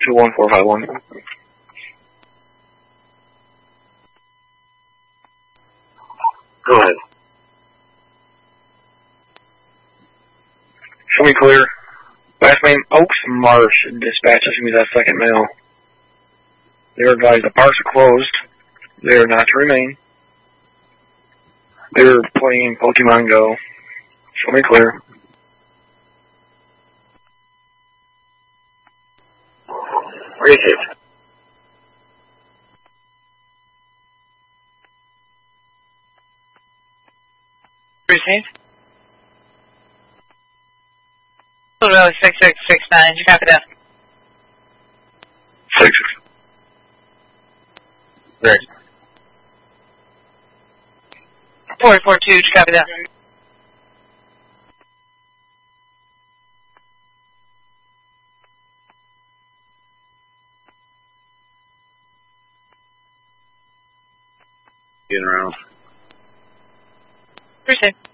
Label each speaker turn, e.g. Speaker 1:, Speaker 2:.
Speaker 1: 21451.
Speaker 2: Go ahead.
Speaker 1: Show me clear. Last name Oaks Marsh dispatches me that second mail. They are advised the parks are closed. They are not to remain. They're playing Pokemon Go. Show me clear.
Speaker 2: Receive.
Speaker 3: Receive. Rally 6669, did you copy that?
Speaker 1: 6.
Speaker 2: Great.
Speaker 3: 442, did you copy that?
Speaker 2: Getting around.
Speaker 3: Receive.